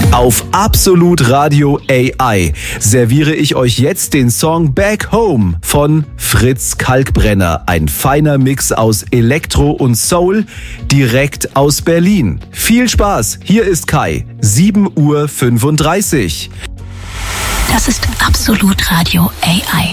Auf Absolut Radio AI serviere ich euch jetzt den Song Back Home von Fritz Kalkbrenner. Ein feiner Mix aus Elektro und Soul direkt aus Berlin. Viel Spaß, hier ist Kai, 7:35 Uhr. Das ist Absolut Radio AI.